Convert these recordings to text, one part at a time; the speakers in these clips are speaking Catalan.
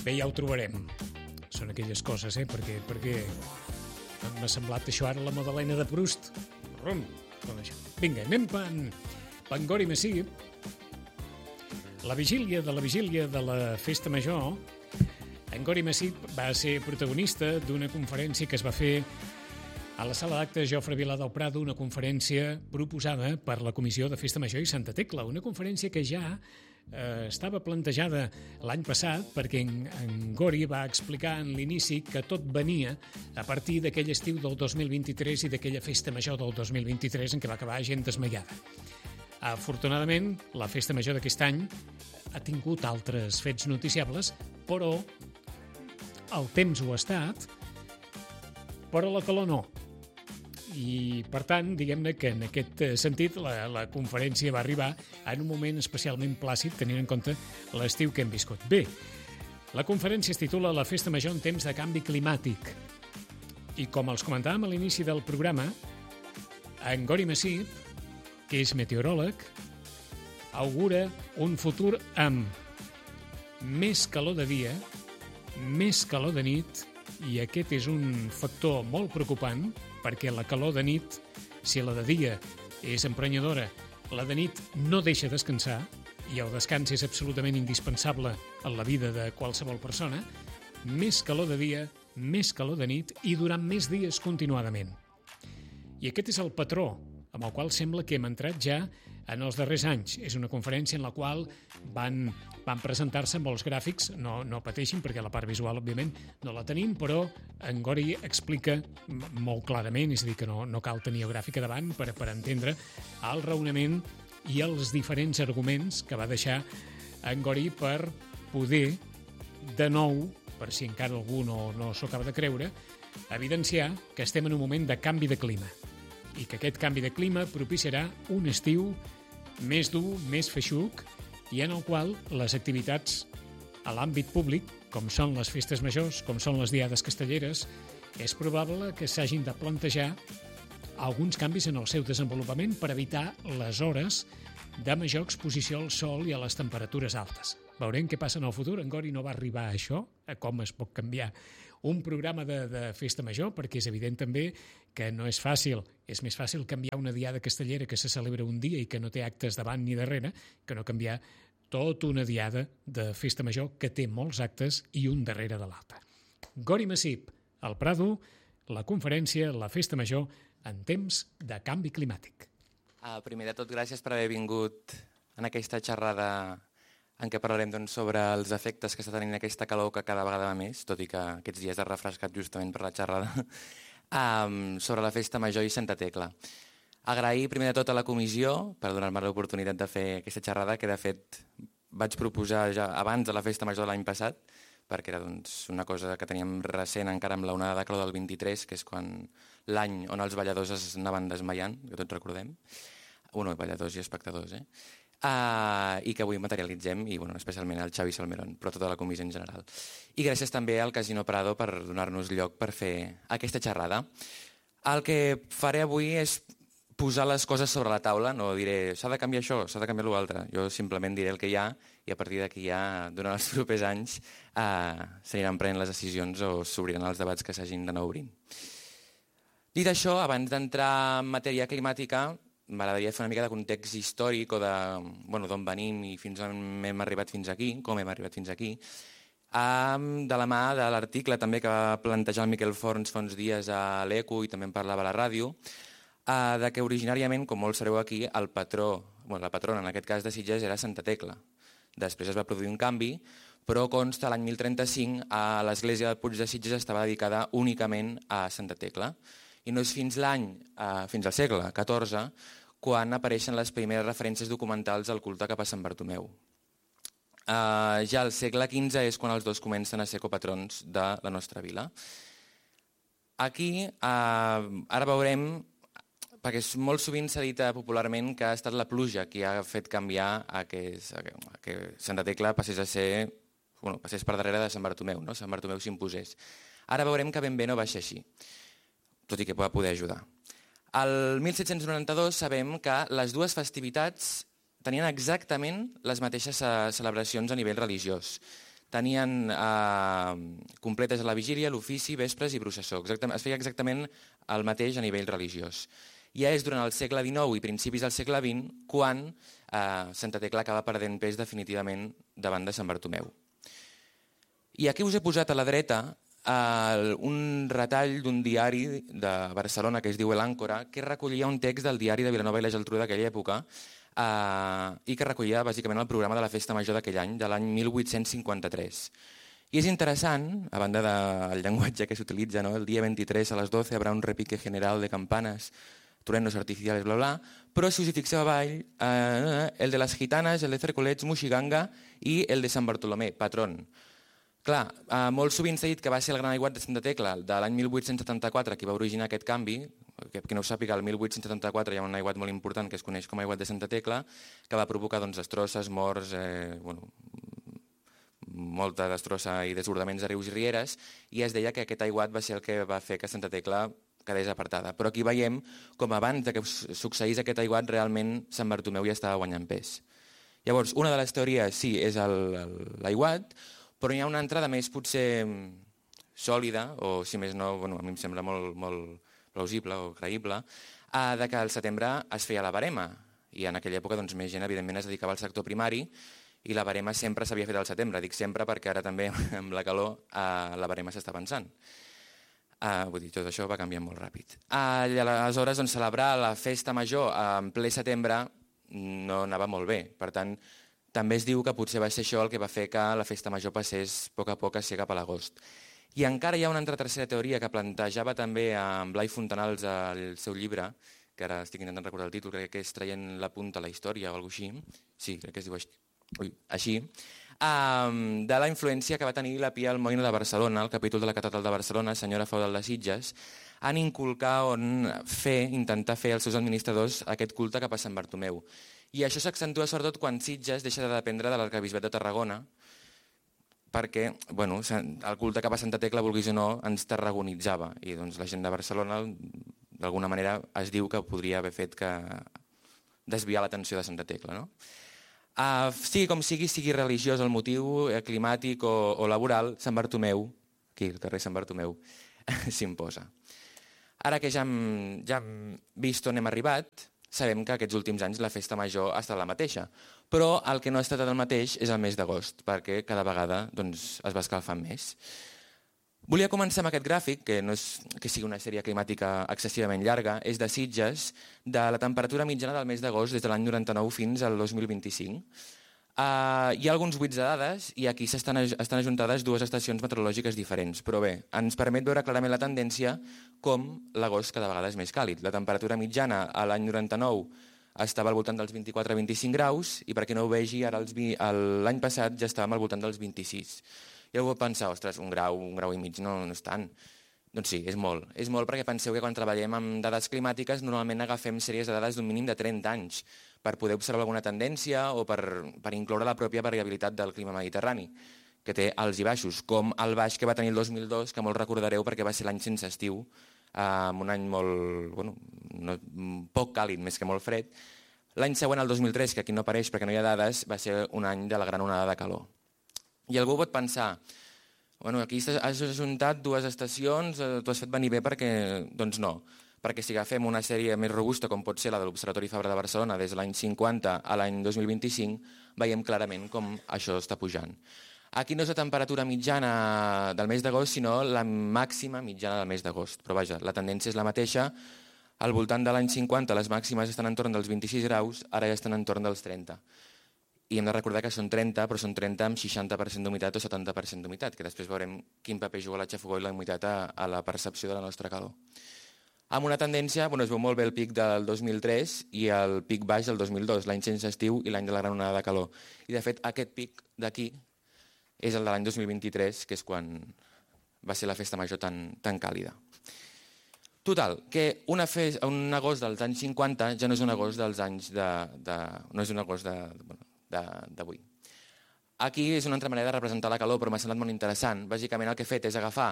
Bé, ja ho trobarem. Són aquelles coses, perquè m'ha semblat això ara la Madalena de Proust. Rum, com això. Vinga, anem pan Gori Massip. La vigília de la Festa Major, en Gori Massip va ser protagonista d'una conferència que es va fer a la sala d'actes Jofre Vilà del Prado, una conferència proposada per la Comissió de Festa Major i Santa Tecla, una conferència que ja estava plantejada l'any passat perquè en Gori va explicar en l'inici que tot venia a partir d'aquell estiu del 2023 i d'aquella Festa Major del 2023 en què va acabar gent desmaiada. Afortunadament, la Festa Major d'aquest any ha tingut altres fets noticiables, però el temps ho ha estat, però la calor no. I, per tant, diguem-ne que en aquest sentit la conferència va arribar en un moment especialment plàcid, tenint en compte l'estiu que hem viscut. Bé, la conferència es titula La Festa Major en temps de canvi climàtic. I com els comentàvem a l'inici del programa, en Gori Massip, que és meteoròleg, augura un futur amb més calor de dia, més calor de nit, i aquest és un factor molt preocupant perquè la calor de nit, si la de dia és emprenyadora, la de nit no deixa descansar, i el descans és absolutament indispensable en la vida de qualsevol persona, més calor de dia, més calor de nit i durant més dies continuadament. I aquest és el patró amb el qual sembla que hem entrat ja en els darrers anys. És una conferència en la qual van presentar-se molts gràfics, no pateixin perquè la part visual, òbviament, no la tenim, però en Gori explica molt clarament, és a dir, que no cal tenir el gràfic a davant per entendre el raonament i els diferents arguments que va deixar en Gori per poder, de nou, per si encara algú no s'ho acaba de creure, evidenciar que estem en un moment de canvi de clima i que aquest canvi de clima propiciarà un estiu més dur, més feixuc, i en el qual les activitats a l'àmbit públic, com són les festes majors, com són les diades castelleres, és probable que s'hagin de plantejar alguns canvis en el seu desenvolupament per evitar les hores de major exposició al sol i a les temperatures altes. Veurem què passa en el futur. En Gori no va arribar a això, a com es pot canviar un programa de festa major, perquè és evident també que no és fàcil. És més fàcil canviar una diada castellera que se celebra un dia i que no té actes davant ni darrere, que no canviar tota una diada de festa major que té molts actes i un darrere de l'altre. Gori Massip, al Prado, la conferència La Festa Major en temps de canvi climàtic. Primer de tot, gràcies per haver vingut en aquesta xerrada en què parlarem sobre els efectes que està tenint aquesta calor que cada vegada va més, tot i que aquests dies ha refrescat justament per la xerrada, sobre la Festa Major i Santa Tecla. Agrair primer de tot a la comissió per donar-me l'oportunitat de fer aquesta xerrada, que de fet vaig proposar ja abans de la Festa Major de l'any passat, perquè era una cosa que teníem recent encara amb l'onada de calor del 23, que és l'any on els balladors es anaven desmaiant, que tots recordem. Balladors i espectadors, i que avui materialitzem, i especialment el Xavi Salmerón, però tota la comissió en general. I gràcies també al Casino Prado per donar-nos lloc per fer aquesta xerrada. El que faré avui és posar les coses sobre la taula, no diré s'ha de canviar això, s'ha de canviar l'altre. Jo simplement diré el que hi ha i a partir d'aquí ja, durant els propers anys, s'aniran prenent les decisions o s'obriran els debats que s'hagin d'anar obrint. Dit això, abans d'entrar en matèria climàtica, m'agradaria fer una mica de context històric o d'on venim i fins on hem arribat fins aquí, com hem arribat fins aquí, de la mà de l'article també que va plantejar el Miquel Forns fa uns dies a l'ECO i també en parlava a la ràdio, de que originàriament, com molts sabeu aquí, la patrona en aquest cas de Sitges era Santa Tecla. Després es va produir un canvi, però consta l'any 1035 l'església del Puig de Sitges estava dedicada únicament a Santa Tecla. I no és fins al segle XIV, quan apareixen les primeres referències documentals al culte cap a Sant Bartomeu. Ja al segle XV és quan els dos comencen a ser copatrons de la nostra vila. Aquí, ara veurem, perquè molt sovint s'ha dit popularment que ha estat la pluja qui ha fet canviar que Santa Tecla passés per darrere de Sant Bartomeu, Sant Bartomeu s'imposés. Ara veurem que ben bé no va ser així, tot i que va poder ajudar. El 1792 sabem que les dues festivitats tenien exactament les mateixes celebracions a nivell religiós. tenien completes a la vigília, l'ofici, vespres i processó. Es feia exactament el mateix a nivell religiós. Ja és durant el segle XIX i principis del segle XX quan Santa Tecla acaba perdent pes definitivament davant de Sant Bartomeu. I aquí us he posat a la dreta un retall d'un diari de Barcelona que es diu El Àncora, que recollia un text del diari de Vilanova i la Geltrú d'aquella època i que recollia bàsicament el programa de la Festa Major d'aquell any, de l'any 1853. I és interessant, a banda del llenguatge que s'utilitza, no? El dia 23 a les 12 habrá un repique general de campanas, truenos artificiales, bla, bla, però si us hi fixeu avall, el de les gitanes, el de Cercolets, Moixiganga i el de Sant Bartolomé, patrón. Clar, molt sovint s'ha dit que va ser el gran aiguat de Santa Tecla de l'any 1874 qui va originar aquest canvi, que no ho sàpiga, el 1874 hi ha un aiguat molt important que es coneix com a aiguat de Santa Tecla, que va provocar destrosses, morts, molta destrossa i desbordaments de rius i rieres, i es deia que aquest aiguat va ser el que va fer que Santa Tecla quedés apartada. Però aquí veiem com abans que succeís aquest aiguat realment Sant Bartomeu ja estava guanyant pes. Llavors, una de les teories sí és l'aiguat, però hi ha una altra de més potser sòlida, o si més no, a mi em sembla molt plausible o creïble, de que al setembre es feia la barema, i en aquella època més gent evidentment es dedicava al sector primari, i la barema sempre s'havia fet al setembre, dic sempre perquè ara també amb la calor la barema s'està pensant. Vull dir, tot això va canviant molt ràpid. Aleshores, celebrar la festa major en ple setembre no anava molt bé, per tant, també es diu que potser va ser això el que va fer que la festa major passés a poc a ser cap a l'agost. I encara hi ha una altra tercera teoria que plantejava també en Blai Fontanals al seu llibre, que ara estic intentant recordar el títol, crec que és Traient la punta a la història o alguna cosa així, sí, crec que es diu així, de la influència que va tenir la Pia Almoina de Barcelona, el capítol de la catedral de Barcelona, senyora feudal de Sitges, en inculcar o intentar fer als seus administradors aquest culte cap a Sant Bartomeu. I això s'accentua sobretot quan Sitges deixa de dependre de l'arquebisbat de Tarragona, perquè el culte cap a Santa Tecla, vulguis o no, ens tarragonitzava. I la gent de Barcelona, d'alguna manera, es diu que podria haver fet que desviar l'atenció de Santa Tecla. No? Sigui com sigui religiós el motiu, climàtic o laboral, Sant Bartomeu, aquí al carrer Sant Bartomeu, s'imposa. Ara que ja hem vist on hem arribat, sabem que aquests últims anys la festa major ha estat la mateixa, però el que no ha estat el mateix és el mes d'agost, perquè cada vegada es va escalfant més. Volia començar amb aquest gràfic, que no és que sigui una sèrie climàtica excessivament llarga, és de Sitges, de la temperatura mitjana del mes d'agost des de l'any 99 fins al 2025. Hi ha alguns buits de dades i aquí estan ajuntades dues estacions meteorològiques diferents, però bé, ens permet veure clarament la tendència com l'agost cada vegada és més càlid. La temperatura mitjana a l'any 99 estava al voltant dels 24-25 graus i perquè no ho vegi, ara l'any passat ja estàvem al voltant dels 26. I algú pot pensar, ostres, un grau i mig no és tant. Doncs sí, és molt. És molt perquè penseu que quan treballem amb dades climàtiques normalment agafem sèries de dades d'un mínim de 30 anys per poder observar alguna tendència o per incloure la pròpia variabilitat del clima mediterrani, que té alts i baixos, com el baix que va tenir el 2002, que molt recordareu perquè va ser l'any sense estiu, un any poc càlid, més que molt fred. L'any següent, el 2003, que aquí no apareix perquè no hi ha dades, va ser un any de la gran onada de calor. I algú pot pensar, aquí has ajuntat dues estacions, t'ho has fet venir bé perquè... Doncs no, perquè si agafem una sèrie més robusta com pot ser la de l'Observatori Fabra de Barcelona des de l'any 50 a l'any 2025, veiem clarament com això està pujant. Aquí no és la temperatura mitjana del mes d'agost, sinó la màxima mitjana del mes d'agost. Però vaja, la tendència és la mateixa. Al voltant de l'any 50 les màximes estan entorn dels 26 graus, ara ja estan entorn dels 30. I hem de recordar que són 30, però són 30 amb 60% d'humitat o 70% d'humitat, que després veurem quin paper juga la xafogor i la humitat a la percepció de la nostra calor. Amb una tendència, es veu molt bé el pic del 2003 i el pic baix del 2002, l'any sense estiu i l'any de la gran onada de calor. I de fet aquest pic d'aquí és el de l'any 2023, que és quan va ser la festa major tan càlida. Total, que un agost dels anys 50 ja no és un agost dels anys no és un agost d'avui. Aquí és una altra manera de representar la calor, però m'ha semblat molt interessant. Bàsicament el que he fet és agafar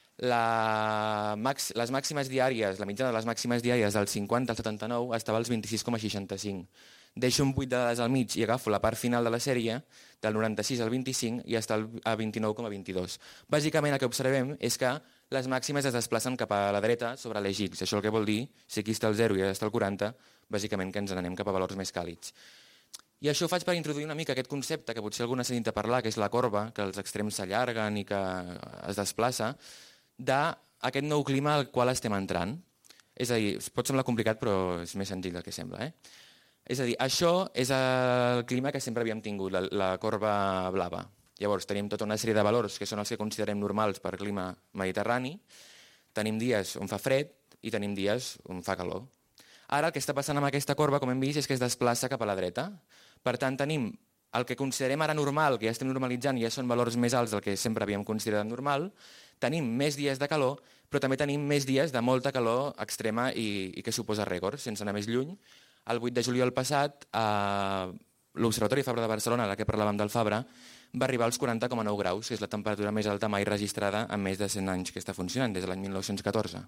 les màximes diàries, la mitjana de les màximes diàries del 50 al 79 estava als 26,65. deixo un 8 de dades al mig i agafo la part final de la sèrie, del 96 al 25 i està a 29,22. Bàsicament el que observem és que les màximes es desplacen cap a la dreta sobre l'eix X. Això el que vol dir, si aquí està el 0 i allà està el 40, bàsicament que ens n'anem cap a valors més càlids. I això ho faig per introduir una mica aquest concepte que potser algú n'ha sentit a parlar, que és la corba, que els extrems s'allarguen i que es desplaça, d'aquest nou clima al qual estem entrant. És a dir, pot semblar complicat però és més senzill del que sembla. És a dir, això és el clima que sempre havíem tingut, la corba blava. Llavors tenim tota una sèrie de valors que són els que considerem normals per clima mediterrani, tenim dies on fa fred i tenim dies on fa calor. Ara el que està passant amb aquesta corba, com hem vist, és que es desplaça cap a la dreta. Per tant, tenim el que considerem ara normal, que ja estem normalitzant i ja són valors més alts del que sempre havíem considerat normal, tenim més dies de calor, però també tenim més dies de molta calor extrema i que suposa rècords, sense anar més lluny. El 8 de juliol passat, l'Observatori Fabra de Barcelona, a la que parlàvem del Fabra, va arribar als 40,9 graus, que és la temperatura més alta mai registrada en més de 100 anys que està funcionant, des de l'any 1914.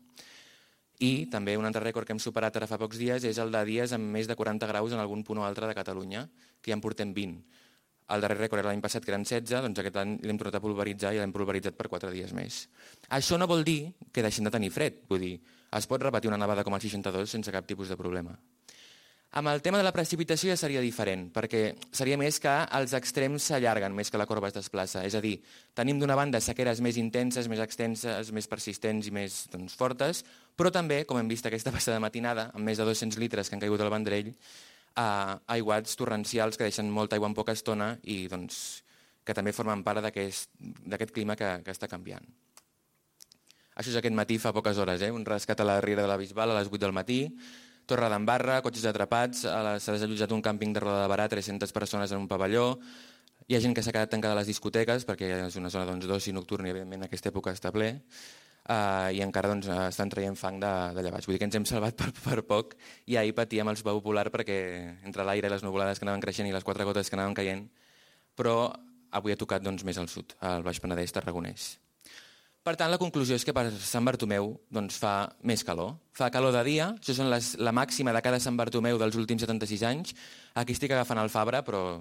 I també un altre rècord que hem superat ara fa pocs dies és el de dies amb més de 40 graus en algun punt o altre de Catalunya, que ja en portem 20. El darrer rècord era l'any passat, que eren 16, doncs aquest any l'hem tornat a pulveritzar i l'hem pulveritzat per 4 dies més. Això no vol dir que deixem de tenir fred, vull dir, es pot repetir una nevada com el 62 sense cap tipus de problema. Amb el tema de la precipitació ja seria diferent, perquè seria més que els extrems s'allarguen més que la corba es desplaça. És a dir, tenim d'una banda sequeres més intenses, més extenses, més persistents i més fortes, però també, com hem vist aquesta passada matinada, amb més de 200 litres que han caigut al Vendrell, aiguats torrencials que deixen molta aigua en poca estona i que també formen part d'aquest clima que està canviant. Això és aquest matí fa poques hores, un rescat a la Riera de la Bisbal a les 8 del matí, Torre d'Embarra, cotxes atrapats, s'ha desallotjat un càmping de Roda de Barà, 300 persones en un pavelló, hi ha gent que s'ha quedat tancada a les discoteques perquè és una zona d'oci nocturn i evidentment en aquesta època està ple, i encara estan traient fang d'allà baix. Vull dir que ens hem salvat per poc i ahir patíem el sopar popular perquè entre l'aire i les nuvolades que anaven creixent i les 4 gotes que anaven caient, però avui ha tocat més al sud, al Baix Penedès tarragonès. Per tant, la conclusió és que per Sant Bartomeu fa més calor. Fa calor de dia, això és la màxima de cada Sant Bartomeu dels últims 76 anys. Aquí estic agafant el Fabra, però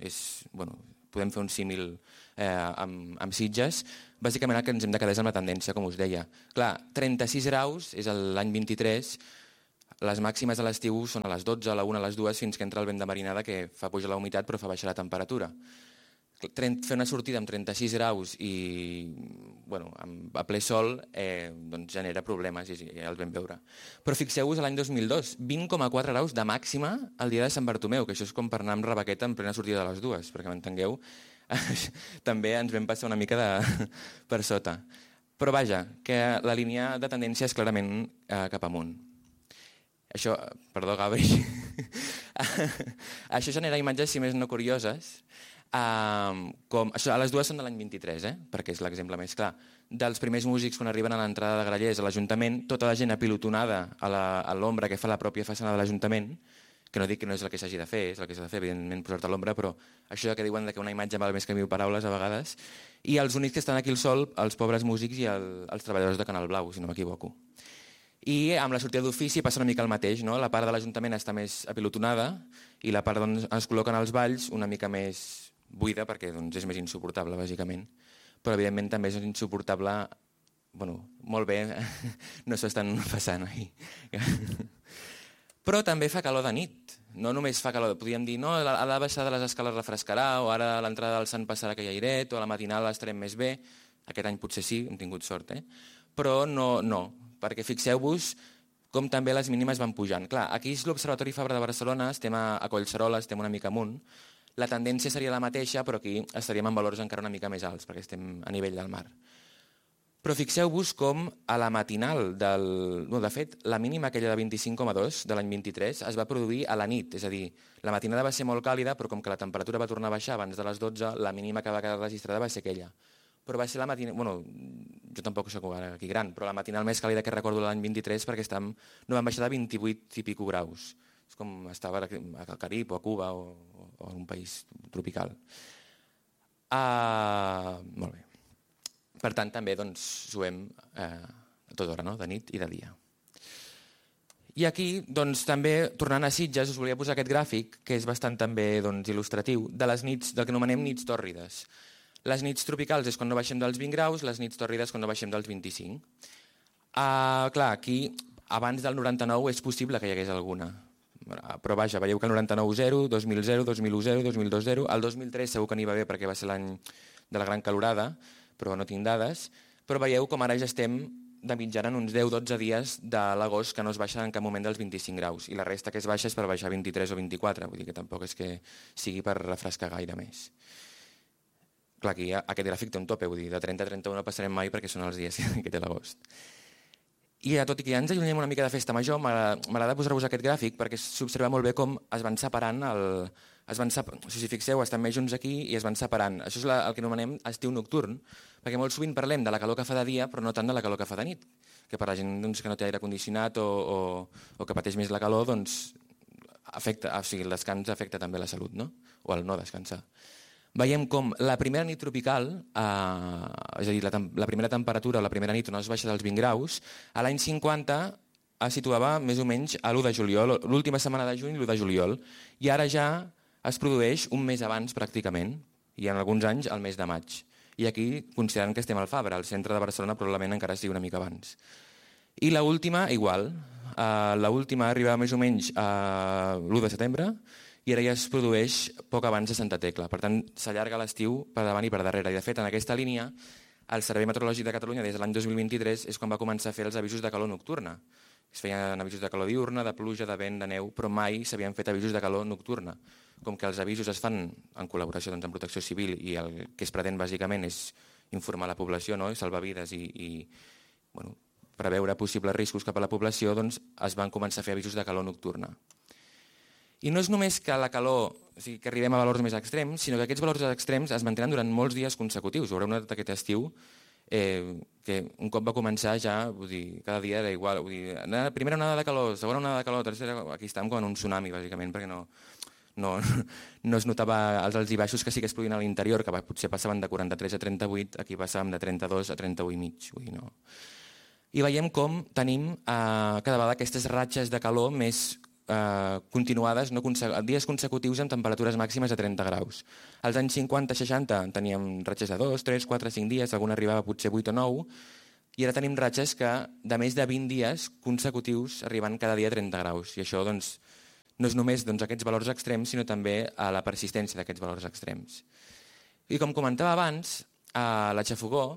podem fer un símil amb Sitges. Bàsicament el que ens hem de quedar és amb la tendència, com us deia. Clar, 36 graus és l'any 23, les màximes a l'estiu són a les 12, a la 1, a les 2, fins que entra el vent de marinada que fa pujar la humitat però fa baixar la temperatura. Fer una sortida amb 36 graus i a ple sol genera problemes, i ja els vam veure. Però fixeu-vos l'any 2002, 20,4 graus de màxima el dia de Sant Bartomeu, que això és com per anar amb rebequeta en plena sortida de les 2, perquè m'entengueu, també ens vam passar una mica per sota. Però vaja, que la línia de tendència és clarament cap amunt. Això, perdó Gabri, això genera imatges, si més no curioses, a les 2 són de l'any 23, perquè és l'exemple més clar. Dels primers músics quan arriben a l'entrada de Grallers a l'Ajuntament, tota la gent apilotonada a l'ombra que fa la pròpia façana de l'Ajuntament, que no dic que no és el que s'hagi de fer, és el que s'ha de fer, evidentment, posar-te a l'ombra, però això que diuen que una imatge val més que 1000 paraules a vegades, i els únics que estan aquí al sol, els pobres músics i els treballadors de Canal Blau, si no m'equivoco. I amb la sortida d'ofici passa una mica el mateix, no? La part de l'Ajuntament està més apilotonada i la part on es col·loquen els balls una mica més buida perquè és més insuportable, bàsicament. Però, evidentment, també és insuportable... molt bé, no s'ho estan passant ahir. Però també fa calor de nit. No només fa calor, podríem dir, no, a la baixada de les escales refrescarà, o ara a l'entrada del Sant passarà aquell airet, o a la matinal estarem més bé. Aquest any potser sí, hem tingut sort, però no, perquè fixeu-vos com també les mínimes van pujant. Clar, aquí és l'Observatori Fabra de Barcelona, estem a Collserola, estem una mica amunt. La tendència seria la mateixa, però aquí estaríem en valors encara una mica més alts, perquè estem a nivell del mar. Però fixeu-vos com a la matinal de fet, la mínima aquella de 25,2 de l'any 23 es va produir a la nit, és a dir, la matinada va ser molt càlida, però com que la temperatura va tornar a baixar abans de les 12, la mínima que va quedar registrada va ser aquella. Però va ser la matinal... jo tampoc soc aquí gran, però la matinal més càlida que recordo l'any 23 perquè no van baixar de 28 i pico graus. És com estava al Carib o a Cuba o en un país tropical. Molt bé. Per tant, també suem a tota hora, de nit i de dia. I aquí, doncs, també, tornant a Sitges, us volia posar aquest gràfic, que és bastant també il·lustratiu, de les nits, del que anomenem nits tòrrides. Les nits tropicals és quan no baixem dels 20 graus, les nits tòrrides quan no baixem dels 25. Clar, aquí, abans del 99 és possible que hi hagués alguna. Però vaja, veieu que el 99 0, 2000 0, 2001 0, 2002 0, el 2003 segur que n'hi va bé perquè va ser l'any de la gran calorada, però no tinc dades, però veieu com ara ja estem de mitjana en uns 10-12 dies de l'agost que no es baixa en cap moment dels 25 graus i la resta que es baixa és per baixar 23 o 24, vull dir que tampoc és que sigui per refrescar gaire més. Clar, aquí aquest gràfic té un tope, vull dir, de 30 a 31 no passarem mai perquè són els dies que té l'agost. I tot i que ja ens allunyem una mica de festa major, m'agrada posar-vos aquest gràfic perquè s'observa molt bé com es van separant, si fixeu, estan més junts aquí i es van separant. Això és el que anomenem estiu nocturn, perquè molt sovint parlem de la calor que fa de dia però no tant de la calor que fa de nit, que per la gent que no té aire condicionat o que pateix més la calor, doncs el descans afecta també la salut, no? O el no descansar. Veiem com la primera nit tropical, és a dir, la primera temperatura o la primera nit no es baixa dels 20 graus, a l'any 50 es situava més o menys a l'1 de juliol, l'última setmana de juny, l'1 de juliol, i ara ja es produeix un mes abans pràcticament, i en alguns anys el mes de maig. I aquí, considerant que estem al Fabra, al centre de Barcelona probablement encara sigui una mica abans. I l'última, igual, l'última arriba més o menys a l'1 de setembre, i ara ja es produeix poc abans de Santa Tecla. Per tant, s'allarga l'estiu per davant i per darrere. I de fet, en aquesta línia, el Servei Meteorològic de Catalunya des de l'any 2023 és quan va començar a fer els avisos de calor nocturna. Es feien avisos de calor diurna, de pluja, de vent, de neu, però mai s'havien fet avisos de calor nocturna. Com que els avisos es fan en col·laboració amb Protecció Civil i el que es pretén bàsicament és informar la població, no? I salvar vides i preveure possibles riscos cap a la població, doncs es van començar a fer avisos de calor nocturna. I no és només que la calor, o sigui, que arribem a valors més extrems, sinó que aquests valors extrems es mantenen durant molts dies consecutius. Ho haureu notat aquest estiu, que un cop va començar ja, vull dir, cada dia era igual. Vull dir, primera onada de calor, segona onada de calor, tercera... Aquí estàvem com en un tsunami, bàsicament, perquè no es notava els alts i baixos que sí que es produïen a l'interior, que potser passaven de 43 a 38, aquí passàvem de 32 a 31 i mig. Vull dir, no. I veiem com tenim cada vegada aquestes ratxes de calor més continuades, dies consecutius amb temperatures màximes de 30 graus. Als anys 50-60 teníem ratxes de 2, 3, 4, 5 dies, algun arribava potser 8 o 9, i ara tenim ratxes que de més de 20 dies consecutius arriben cada dia a 30 graus. I això doncs, no és només aquests valors extrems, sinó també a la persistència d'aquests valors extrems. I com comentava abans, la xafogó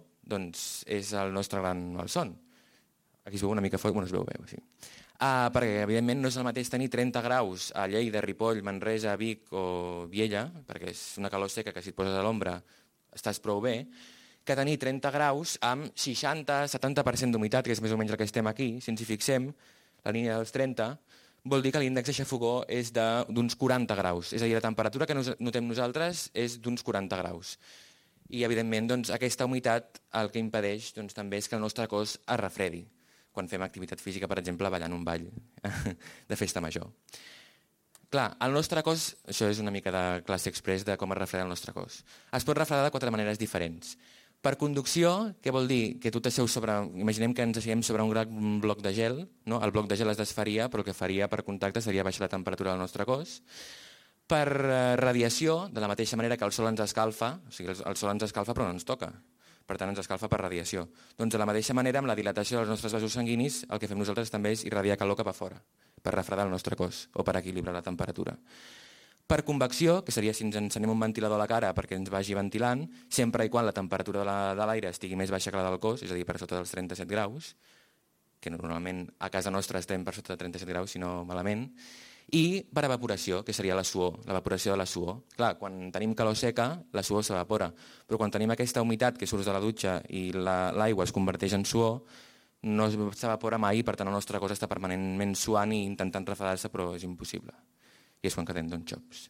és el nostre gran malson. Aquí es veu una mica foc, es veu bé, sí. Perquè evidentment no és el mateix tenir 30 graus a Lleida, Ripoll, Manresa, Vic o Viella, perquè és una calor seca que si et poses a l'ombra estàs prou bé, que tenir 30 graus amb 60-70% d'humitat, que és més o menys el que estem aquí. Si ens hi fixem, la línia dels 30, vol dir que l'índex de xafogó és d'uns 40 graus. És a dir, la temperatura que notem nosaltres és d'uns 40 graus. I evidentment aquesta humitat el que impedeix també és que el nostre cos es refredi quan fem activitat física, per exemple, ballant un ball de festa major. Clar, el nostre cos, això és una mica de classe express de com es refreda el nostre cos. Es pot refredar de 4 maneres diferents. Per conducció, què vol dir? Que tu t'asseu sobre... Imaginem que ens asseiem sobre un gran bloc de gel, no? El bloc de gel es desfaria, però el que faria per contacte seria baixar la temperatura del nostre cos. Per radiació, de la mateixa manera que el sol ens escalfa, o sigui, el sol ens escalfa però no ens toca. Per tant, ens escalfa per radiació. Doncs de la mateixa manera, amb la dilatació dels nostres vasos sanguinis, el que fem nosaltres també és irradiar calor cap a fora, per refredar el nostre cos o per equilibrar la temperatura. Per convecció, que seria si ens encenem un ventilador a la cara perquè ens vagi ventilant, sempre i quan la temperatura de l'aire estigui més baixa que la del cos, és a dir, per sota dels 37 graus, que normalment a casa nostra estem per sota de 37 graus, si no malament, i per evaporació, que seria la suor, l'evaporació de la suor. Clar, quan tenim calor seca, la suor s'evapora, però quan tenim aquesta humitat que surts de la dutxa i l'aigua es converteix en suor, no s'evapora mai i per tant el nostre cos està permanentment suant i intentant refredar-se, però és impossible. I és quan quedem xops.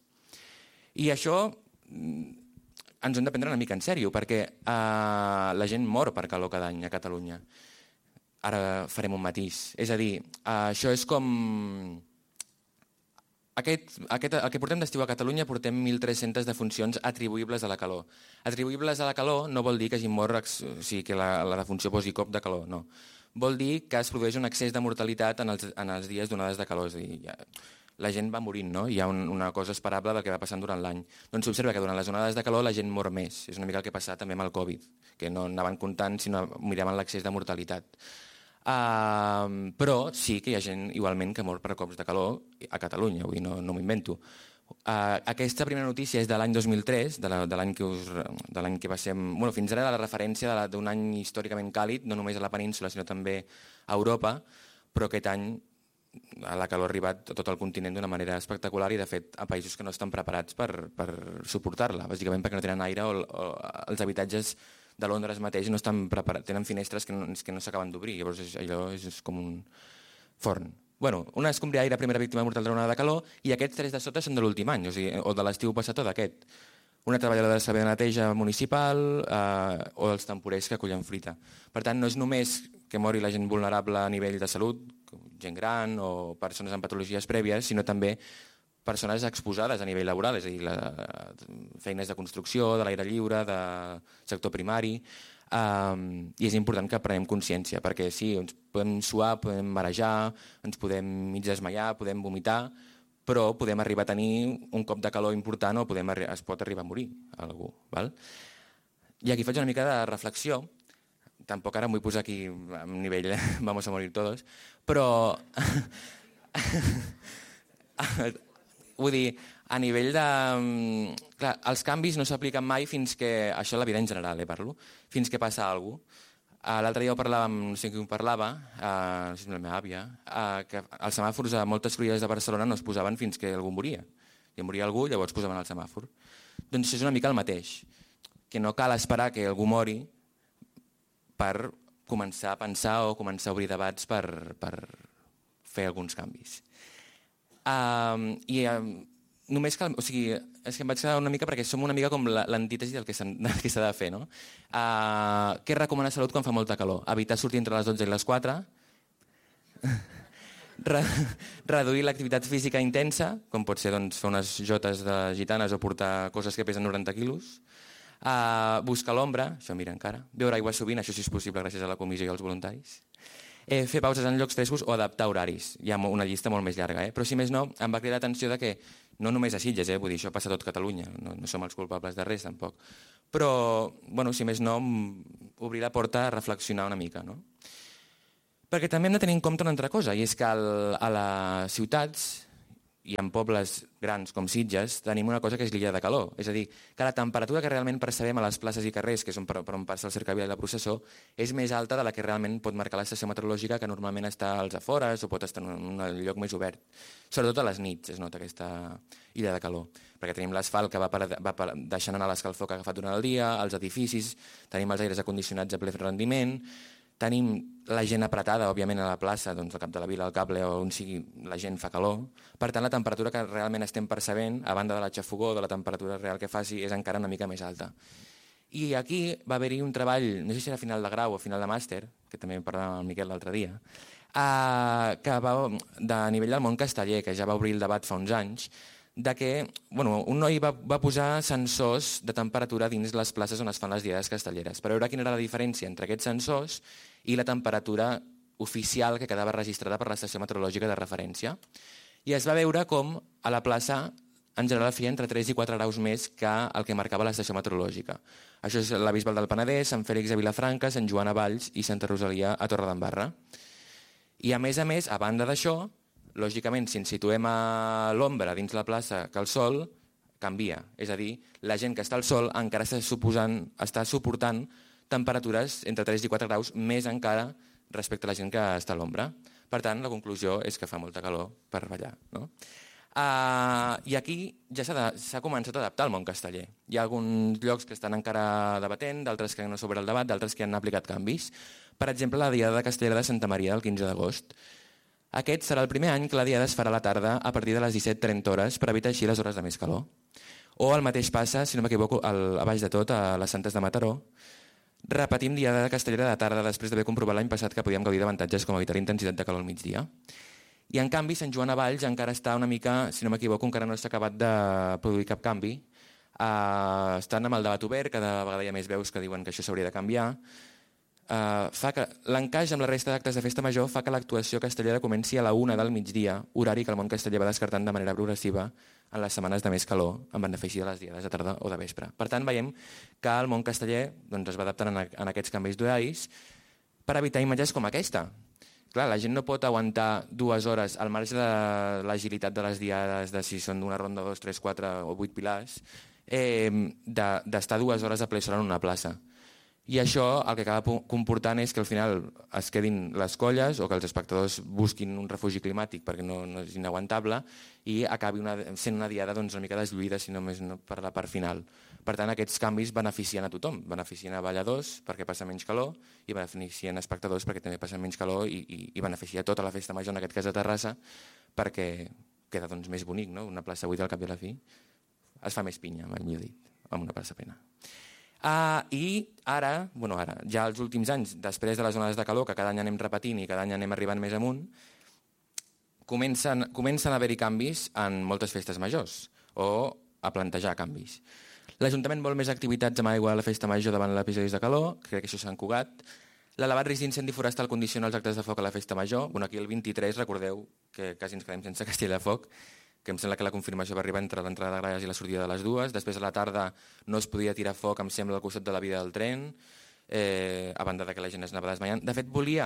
I això ens ho hem de prendre una mica en sèrio, perquè la gent mor per calor cada any a Catalunya. Ara farem un matís. És a dir, això és com... El que portem d'estiu a Catalunya portem 1.300 defuncions atribuïbles a la calor. Atribuïbles a la calor no vol dir que hagi mort, o sigui, que la defunció posi cop de calor, no. vol dir que es produeix un excés de mortalitat en els dies d'onades de calor. És a dir, la gent va morint, no? Hi ha una cosa esperable del que va passant durant l'any. Doncs s'observa que durant les onades de calor la gent mor més. És una mica el que ha passat també amb el Covid, que no anaven comptant, sinó miraven l'excés de mortalitat. Però sí que hi ha gent igualment que mor per cops de calor a Catalunya, vull dir, no m'ho invento. Aquesta primera notícia és de l'any 2003, de l'any que va ser... Bueno, fins ara era la referència d'un any històricament càlid, no només a la península, sinó també a Europa, però aquest any la calor ha arribat a tot el continent d'una manera espectacular i, de fet, a països que no estan preparats per suportar-la, bàsicament perquè no tenen aire o els habitatges de Londres mateix no estan preparats, tenen finestres que no s'acaben d'obrir, llavors allò és com un forn. Bueno, una escombriaire, primera víctima mortal d'una onada de calor, i aquests 3 de sota són de l'últim any, o de l'estiu passat o d'aquest. Una treballadora de servei de neteja municipal o els temporers que acullen fruita. Per tant, no és només que mori la gent vulnerable a nivell de salut, gent gran o persones amb patologies prèvies, sinó també persones exposades a nivell laboral, és a dir, feines de construcció, de l'aire lliure, de sector primari, i és important que prenem consciència, perquè sí, ens podem suar, podem marejar, ens podem mig desmaiar, podem vomitar, però podem arribar a tenir un cop de calor important o es pot arribar a morir algú. Val? I aquí faig una mica de reflexió, tampoc ara em vull posar aquí a nivell vamos a morir todos, però vull dir, a nivell de... Clar, els canvis no s'apliquen mai fins que... Això la vida en general, parlo. Fins que passa alguna cosa. L'altre dia ho parlàvem, no sé qui ho parlava, no sé si la meva àvia, que els semàfors a moltes cruïlles de Barcelona no es posaven fins que algú moria. I moria algú, llavors posaven el semàfor. Doncs això és una mica el mateix, que no cal esperar que algú mori per començar a pensar o començar a obrir debats per fer alguns canvis. Només cal, o sigui, és que em vaig quedar una mica perquè som una mica com l'antítesi del que s'ha de fer, no? Què recomana Salut quan fa molta calor? Evitar sortir entre les 12 i les 4, reduir l'activitat física intensa, com pot ser doncs, fer unes jotes de gitanes o portar coses que pesen 90 quilos, buscar l'ombra, això mira encara, beure aigua sovint, això sí és possible gràcies a la comissió i als voluntaris, fer pauses en llocs frescos o adaptar horaris. Hi ha una llista molt més llarga, però si més no, em va cridar l'atenció de que no només a Sitges, vull dir, això passa a tot Catalunya, no som els culpables de res tampoc, però, bueno, si més no, obrir la porta a reflexionar una mica, no? Perquè també hem de tenir en compte una altra cosa, i és que a les ciutats i en pobles grans com Sitges tenim una cosa que és l'illa de calor. És a dir, que la temperatura que realment percebem a les places i carrers, que és per on passa el cercavila i la processó, és més alta de la que realment pot marcar l'estació meteorològica, que normalment està als afores o pot estar en un lloc més obert. Sobretot a les nits es nota aquesta illa de calor, perquè tenim l'asfalt que va deixant anar l'escalfor que ha agafat durant el dia, els edificis, tenim els aires acondicionats a ple rendiment, tenim la gent apretada, òbviament, a la plaça, doncs, al cap de la vila, al cable, o on sigui, la gent fa calor. Per tant, la temperatura que realment estem percebent, a banda de la xafogó, de la temperatura real que faci, és encara una mica més alta. I aquí va haver-hi un treball, no sé si era final de grau o final de màster, que també en parlàvem amb el Miquel l'altre dia, que va de nivell del món casteller, que ja va obrir el debat fa uns anys, de que un noi va posar sensors de temperatura dins les places on es fan les diades castelleres, per veure quina era la diferència entre aquests sensors i la temperatura oficial que quedava registrada per l'estació meteorològica de referència. I es va veure com a la plaça en general feia entre 3 i 4 graus més que el que marcava l'estació meteorològica. Això és la Bisbal del Penedès, Sant Fèlix a Vilafranca, Sant Joan a Valls i Santa Rosalia a Torredembarra. I a més, a banda d'això, lògicament, si ens situem a l'ombra dins la plaça que el sol, canvia. És a dir, la gent que està al sol encara està suportant temperatures entre 3 i 4 graus més encara respecte a la gent que està a l'ombra. Per tant, la conclusió és que fa molta calor per ballar. No? I aquí ja s'ha començat a adaptar al món casteller. Hi ha alguns llocs que estan encara debatent, d'altres que no s'obre el debat, d'altres que han aplicat canvis. Per exemple, la Diada Castellera de Santa Maria del 15 d'agost. Aquest serà el primer any que la Diada es farà a la tarda a partir de les 17:30 hores per evitar així les hores de més calor. O el mateix passa, si no m'equivoco, a baix de tot, a les Santes de Mataró. Repetim Diada Castellera de tarda després d'haver comprovat l'any passat que podíem gaudir d'avantatges com evitar intensitat de calor al migdia. I en canvi, Sant Joan a Valls encara està una mica, si no m'equivoco, encara no s'ha acabat de produir cap canvi. Estan amb el debat obert, cada vegada hi ha més veus que diuen que això s'hauria de canviar. l'encaix amb la resta d'actes de festa major fa que l'actuació castellera comenci a la 1 del migdia, horari que el món casteller va descartant de manera progressiva en les setmanes de més calor, en benefici de les diades de tarda o de vespre. Per tant, veiem que el món casteller es va adaptant a aquests canvis d'horaris per evitar imatges com aquesta. Clar, la gent no pot aguantar 2 hores al marge de l'agilitat de les diades, de si són d'una ronda, 2, 3, 4 o 8 pilars, d'estar 2 hores a ple sol en una plaça. I això el que acaba comportant és que al final es quedin les colles o que els espectadors busquin un refugi climàtic perquè no és inaguantable i acabi sent una diada una mica deslluïda, si només per la part final. Per tant, aquests canvis beneficien a tothom. Beneficien a balladors perquè passa menys calor i beneficien a espectadors perquè també passa menys calor i beneficia tota la festa major, en aquest cas de Terrassa, perquè queda més bonic, no? Una plaça buida al cap i a la fi es fa més pinya, millor dit, amb una plaça plena. I ara, ja els últims anys, després de les onades de calor, que cada any anem repetint i cada any anem arribant més amunt, comencen a haver-hi canvis en moltes festes majors, o a plantejar canvis. L'Ajuntament vol més activitats amb aigua a la festa major davant d'episodis de calor, crec que això s'ha encugat. L'elevat risc d'incendi forestal condiciona els actes de foc a la festa major. Aquí el 23, recordeu que quasi ens quedem sense castell de foc, que em sembla que la confirmació va arribar entre l'entrada de Gralles i la sortida de les 2. Després a la tarda no es podia tirar foc, em sembla, al costat de la via del tren, a banda que la gent es anava desmaiant. De fet,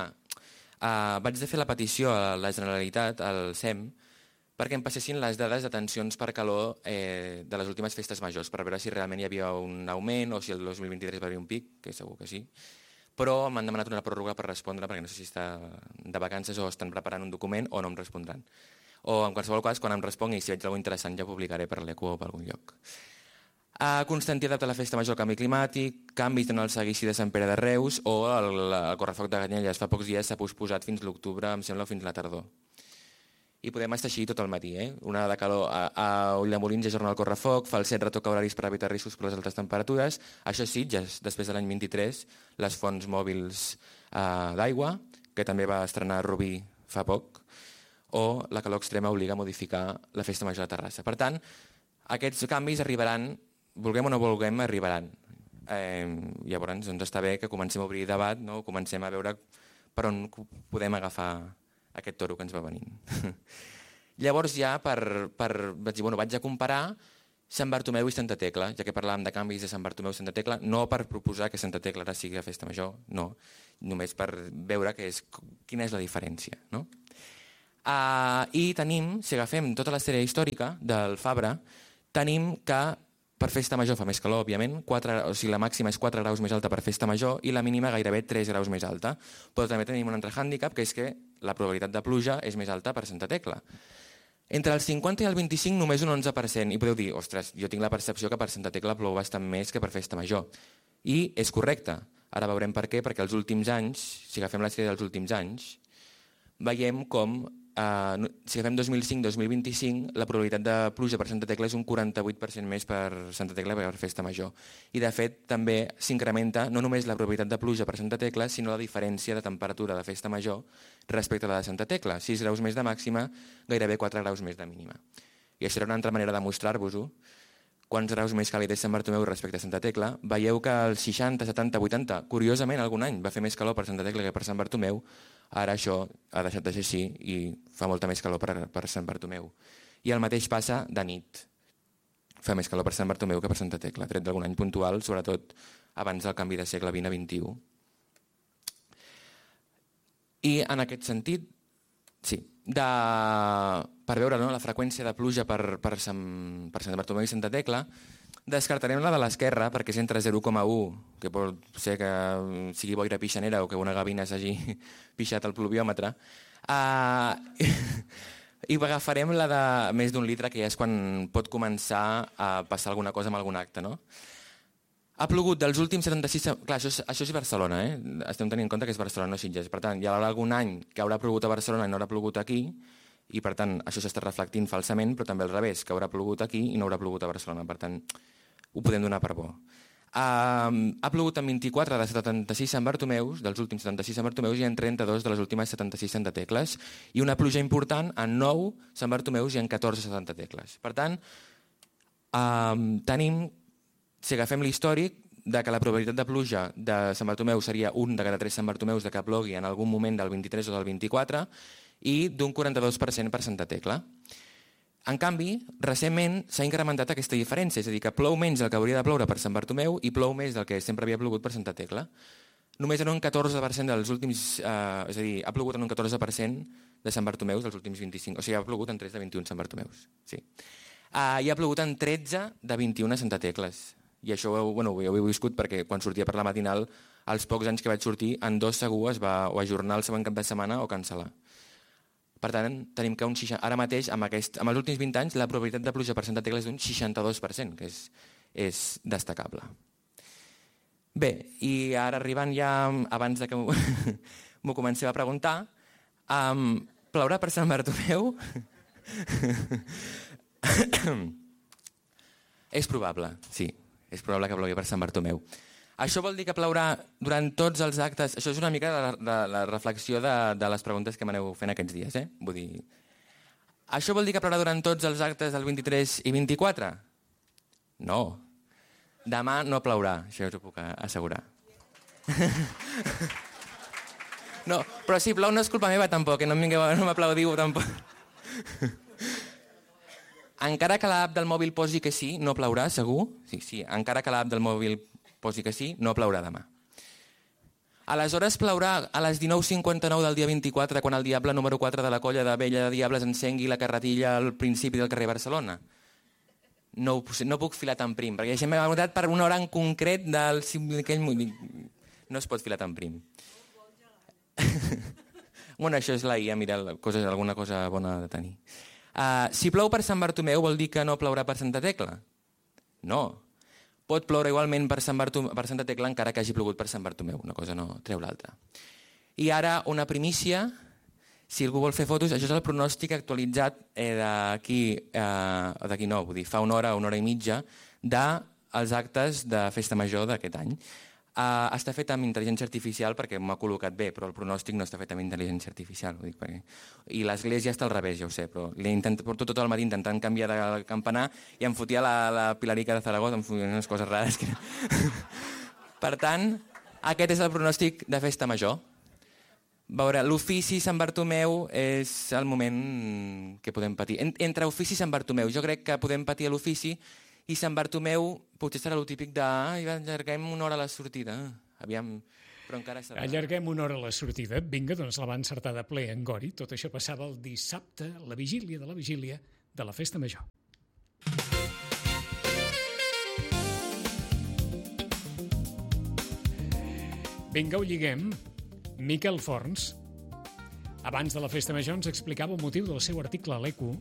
vaig de fer la petició a la Generalitat, al SEM, perquè em passessin les dades de tensions per calor de les últimes festes majors, per veure si realment hi havia un augment o si el 2023 va haver un pic, que segur que sí. Però m'han demanat una pròrroga per respondre, perquè no sé si està de vacances o estan preparant un document o no em respondran. O en qualsevol cas, quan em respongui, si veig alguna interessant, ja publicaré per l'ECO o per algun lloc. Constantí adapta la festa major al canvi climàtic, canvis en el seguici de Sant Pere de Reus o el correfoc de Canyelles. Fa pocs dies s'ha posposat fins l'octubre, em sembla, o fins la tardor. I podem estar així tot el matí. Una hora de calor a Ulldemolins ja jorna el correfoc, Falset retoca horaris per evitar riscos per les altes temperatures. Això sí, ja després de l'any 23, les fonts mòbils d'aigua, que també va estrenar Rubí fa poc, o la calor extrema obliga a modificar la festa major de Terrassa. Per tant, aquests canvis arribaran, vulguem o no vulguem, arribaran. Llavors, està bé que comencem a obrir debat, no? Comencem a veure per on podem agafar aquest toro que ens va venint. Llavors ja vaig a comparar Sant Bartomeu i Santa Tecla, ja que parlàvem de canvis de Sant Bartomeu i Santa Tecla, no per proposar que Santa Tecla ara sigui la festa major, no, només per veure quina és la diferència, no? I tenim, si agafem tota la sèrie històrica del Fabra, tenim que per festa major fa més calor, òbviament, la màxima és 4 graus més alta per festa major i la mínima gairebé 3 graus més alta. Però també tenim un altre hàndicap, que és que la probabilitat de pluja és més alta per Santa Tecla. Entre el 50 i el 25 només un 11%, i podeu dir, ostres, jo tinc la percepció que per Santa Tecla plou bastant més que per festa major. I és correcte. Ara veurem per què, perquè els últims anys, si agafem la sèrie dels últims anys, veiem com si agafem 2005-2025, la probabilitat de pluja per Santa Tecla és un 48% més per Santa Tecla que per festa major. I de fet també s'incrementa no només la probabilitat de pluja per Santa Tecla, sinó la diferència de temperatura de festa major respecte a la de Santa Tecla. 6 graus més de màxima, gairebé 4 graus més de mínima. I això era una altra manera de mostrar-vos-ho. Quants graus més càlid és Sant Bartomeu respecte a Santa Tecla. Veieu que el 60, 70, 80, curiosament algun any va fer més calor per Santa Tecla que per Sant Bartomeu. Ara això ha deixat de ser així i fa molta més calor per Sant Bartomeu. I el mateix passa de nit. Fa més calor per Sant Bartomeu que per Santa Tecla, tret d'algun any puntual, sobretot abans del canvi de segle XX a XXI. I en aquest sentit, sí, per veure la freqüència de pluja per Sant Bartomeu i Santa Tecla, descartarem la de l'esquerra perquè és entre 0,1, que pot ser que sigui boira pixanera o que una gavina s'hagi pixat al pluviòmetre, i agafarem la de més d'un litre, que ja és quan pot començar a passar alguna cosa amb algun acte, no? Ha plogut dels últims 76... Clar, això és Barcelona, estem tenint en compte que és Barcelona, no Sitges. Per tant, hi haurà algun any que haurà plogut a Barcelona i no haurà plogut aquí, i per tant això s'està reflectint falsament, però també al revés, que haurà plogut aquí i no haurà plogut a Barcelona. Per tant, ho podem donar per bo. Ha plogut en 24 de 76 Sant Bartomeus, dels últims 76 Sant Bartomeus, i en 32 de les últimes 76 Santa Tecles, i una pluja important en 9 Sant Bartomeus i en 14 Santa Tecles. Per tant, tenim, si agafem l'històric, de que la probabilitat de pluja de Sant Bartomeu seria 1 de cada 3 Sant Bartomeus de que plogui en algun moment del 23 o del 24 i d'un 42% per Santa Tecla. En canvi, recentment s'ha incrementat aquesta diferència, és a dir, que plou menys del que hauria de ploure per Sant Bartomeu i plou més del que sempre havia plogut per Santa Tecla. Només en un 14% dels últims... és a dir, ha plogut en un 14% de Sant Bartomeus dels últims 25... O sigui, ha plogut en 3 de 21 Sant Bartomeus. Sí. I ha plogut en 13 de 21 a Santa Tecles. I això ho heu viscut perquè quan sortia per la matinal, als pocs anys que vaig sortir, en 2 segur es va o ajornar el següent cap de setmana o cancel·lar. Per tant, tenim que ara mateix, amb els últims 20 anys, la probabilitat de pluja per Santa Tecla és d'un 62%, que és destacable. Bé, i ara arribant ja, abans que m'ho comenceu a preguntar, plourà per Sant Bartomeu? És probable, sí, és probable que plogui per Sant Bartomeu. Això vol dir que plourà durant tots els actes... Això és una mica de la reflexió de les preguntes que m'aneu fent aquests dies. Vull dir... Això vol dir que plourà durant tots els actes del 23 i 24? No. Demà no plourà, això us ho puc assegurar. No, però si plou no és culpa meva tampoc, que no m'aplaudiu tampoc. Encara que l'app del mòbil posi que sí, no plourà, segur? Sí, encara que l'app del mòbil posi que sí, no plourà demà. Aleshores plourà a les 19:59 del dia 24, quan el diable número 4 de la colla de Vella de Diables encengui la carretilla al principi del carrer Barcelona. No puc filar tan prim, perquè això m'ha preguntat per una hora en concret d'aquell moment. No es pot filar tan prim. Bueno, això és la IA, mira, alguna cosa bona de tenir. Si plou per Sant Bartomeu vol dir que no plourà per Santa Tecla? No. Pot ploure igualment per Santa Tecla encara que hagi plogut per Sant Bartomeu. Una cosa no treu l'altra. I ara una primícia, si algú vol fer fotos, això és el pronòstic actualitzat d'aquí no, vull dir, fa una hora i mitja, dels actes de Festa Major d'aquest any. Està fet amb intel·ligència artificial perquè m'ha col·locat bé, però el pronòstic no està fet amb intel·ligència artificial. I l'església està al revés, ja ho sé, però porto tot el matí intentant canviar de campanar i em fotia la Pilarica de Zaragoza, em fotia unes coses rares. Per tant, aquest és el pronòstic de Festa Major. Veure, l'ofici Sant Bartomeu és el moment que podem patir. Entre ofici i Sant Bartomeu, jo crec que podem patir l'ofici i Sant Bartomeu potser serà el típic de allarguem una hora la sortida. Aviam, però encara serà... Allarguem una hora la sortida. Vinga, doncs la va encertar de ple en Gori. Tot això passava el dissabte, la vigília de la Festa Major. Vinga, ho lliguem. Miquel Forns, abans de la Festa Major, ens explicava el motiu del seu article a l'ECO